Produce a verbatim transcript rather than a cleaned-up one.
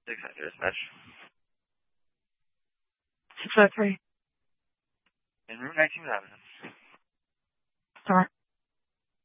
six hundred dispatch. six oh three. En route nineteen Robinson.